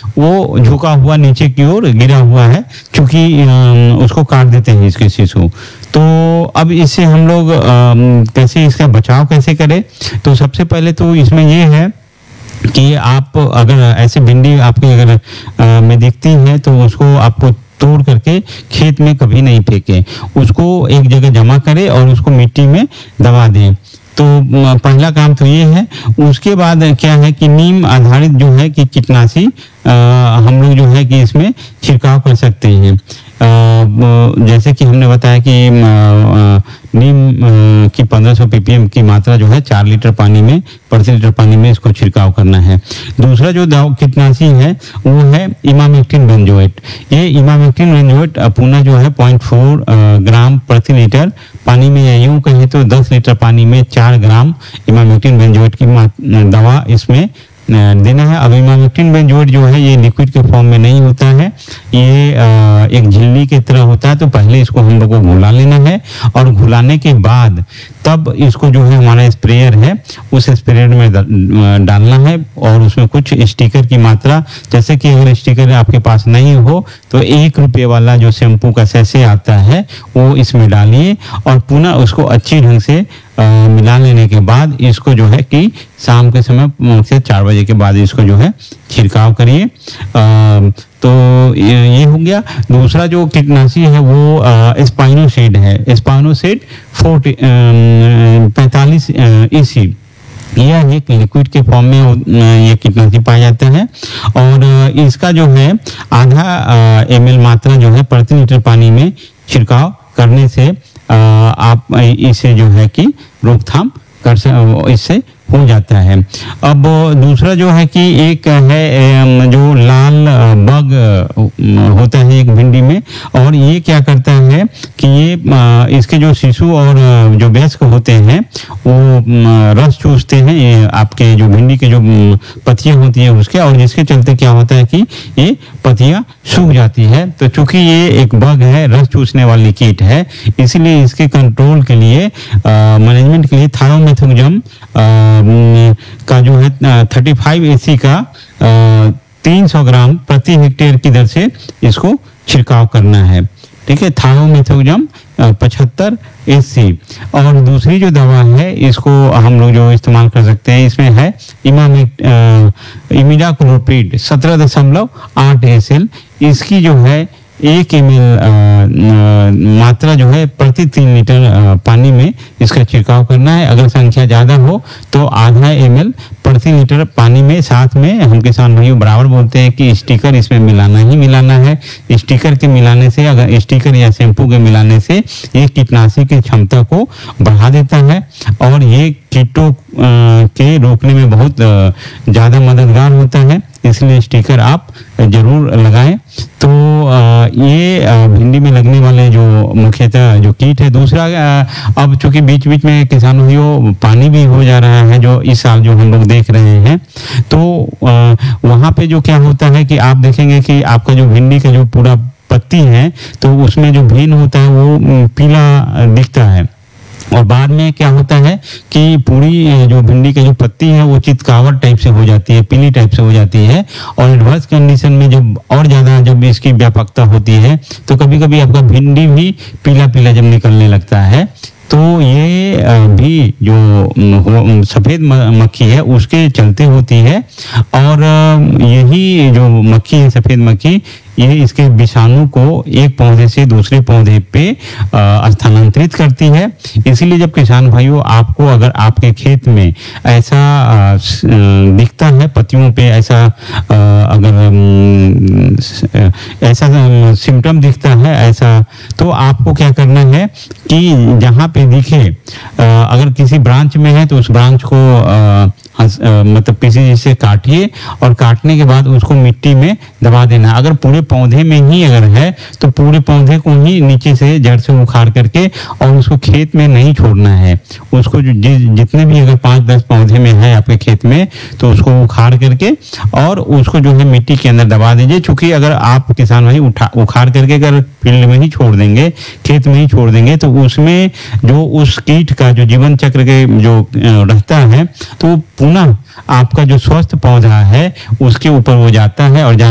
वो झुका हुआ नीचे की ओर गिरा हुआ है, क्योंकि उसको काट देते हैं इसके शिशु। तो अब इससे हम लोग कैसे इसका बचाव कैसे करें? तो सबसे पहले तो इसमें ये है कि आप अगर ऐसे भिंडी आपके अगर में दिखती है तो उसको आपको तोड़ करके खेत में कभी नहीं फेंके, उसको एक जगह जमा करें और उसको मिट्टी में दबा दें। तो पहला काम तो ये है। उसके बाद क्या है कि नीम आधारित जो है कि कीटनाशी हम लोग जो है कि इसमें छिड़काव कर सकते हैं। जैसे कि हमने बताया कि नीम की 1500 ppm की मात्रा जो है 4 लीटर पानी में प्रति लीटर पानी में इसको छिड़काव करना है। दूसरा जो कीटनाशी है वो है इमामेक्टिन बेंजोएट। ये इमामेक्टिन बेंजोएट पुनः जो है 0.4 ग्राम प्रति लीटर पानी में, या यूं कहें तो 10 लीटर पानी में 4 ग्राम इमामेक्टिन बेंजोएट की दवा इसमें देना है। अब इमामेक्टिन बेंजोएट जो है ये लिक्विड के फॉर्म में नहीं होता है, ये एक झिल्ली की तरह होता है। तो पहले इसको हम लोग को घुला लेना है और घुलाने के बाद तब इसको जो है हमारा स्प्रेयर है उस स्प्रेयर में डालना है, और उसमें कुछ स्टिकर की मात्रा, जैसे कि अगर स्टिकर आपके पास नहीं हो तो 1 रुपये वाला जो शैम्पू का सैशे आता है वो इसमें डालिए और पुनः उसको अच्छी ढंग से मिला लेने के बाद इसको जो है कि शाम के समय से 4 बजे के बाद इसको जो है छिड़काव करिए। तो ये हो गया। दूसरा जो कीटनाशी है वो स्पाइनोसेड है। स्पाइनोसेड 45 EC, यह एक लिक्विड के फॉर्म में ये कीटनाशी पाया जाता है, और इसका जो है आधा ml मात्रा जो है प्रति लीटर पानी में छिड़काव करने से आप इसे जो है कि रोकथाम इससे हो जाता है। अब दूसरा जो है कि एक है जो लाल बग होता है एक भिंडी में, और ये क्या करता है कि ये इसके जो शिशु और जो वयस्क होते हैं वो रस चूसते हैं ये आपके जो भिंडी के जो पत्तियां होती है उसके, और जिसके चलते क्या होता है कि ये पत्तियां सूख जाती है। तो चूंकि ये एक बग है, रस चूसने वाली कीट है, इसलिए इसके कंट्रोल के लिए मैनेजमेंट के लिए थायोमेथोक्सम का जो है 35 EC का 300 ग्राम प्रति हेक्टेयर की दर से इसको छिड़काव करना है। ठीक है, थायोमेथोक्सम 75 EC। और दूसरी जो दवा है इसको हम लोग जो इस्तेमाल कर सकते हैं, इसमें है इमिडाक्लोप्रिड 17.8 SL। इसकी जो है 1 ml मात्रा जो है प्रति 3 लीटर पानी में इसका छिड़काव करना है। अगर संख्या ज़्यादा हो तो आधा ml प्रति लीटर पानी में। साथ में हम किसान भाइयों बराबर बोलते हैं कि स्टिकर इसमें मिलाना ही मिलाना है। स्टिकर के मिलाने से, अगर स्टिकर या शैम्पू के मिलाने से ये कीटनाशी की क्षमता को बढ़ा देता है और ये कीटों के रोकने में बहुत ज़्यादा मददगार होता है, इसलिए स्टिकर आप जरूर लगाएं। तो ये भिंडी में लगने वाले जो मुख्यतः जो कीट है। दूसरा अब चूंकि बीच बीच में किसानों को पानी भी हो जा रहा है जो इस साल जो हम लोग देख रहे हैं, तो वहाँ पे जो क्या होता है कि आप देखेंगे कि आपका जो भिंडी का जो पूरा पत्ती है तो उसमें जो भेन होता है वो पीला दिखता है, और बाद में क्या होता है कि पूरी जो भिंडी की जो पत्ती है वो चितकावट टाइप से हो जाती है, पीली टाइप से हो जाती है। और एडवर्स कंडीशन में जब और ज़्यादा जब इसकी व्यापकता होती है तो कभी कभी आपका भिंडी भी पीला पीला जब निकलने लगता है, तो ये भी जो सफ़ेद मक्खी है उसके चलते होती है। और यही जो मक्खी है, सफ़ेद मक्खी, ये इसके विषाणु को एक पौधे से दूसरे पौधे पे स्थानांतरित करती है। इसीलिए जब किसान भाइयों आपको अगर आपके खेत में ऐसा दिखता है, पत्तियों पे ऐसा अगर ऐसा सिम्टम दिखता है ऐसा, तो आपको क्या करना है कि जहाँ पे दिखे, अगर किसी ब्रांच में है तो उस ब्रांच को मतलब किसी से काटिए, और काटने के बाद उसको मिट्टी में दबा देना। अगर पूरे पौधे में ही अगर है तो पूरे पौधे को ही नीचे से जड़ से उखाड़ करके, और उसको खेत में नहीं छोड़ना है। उसको जितने भी अगर 5-10 पौधे में है आपके खेत में तो उसको उखाड़ करके और उसको जो है मिट्टी के अंदर दबा दीजिए। चूंकि अगर आप किसान भाई उखाड़ करके अगर फील्ड में ही छोड़ देंगे, खेत में ही छोड़ देंगे, तो उसमें जो उस कीट का जो जीवन चक्र के जो रहता है तो पुनः आपका जो स्वस्थ पौधा है उसके ऊपर वो जाता है और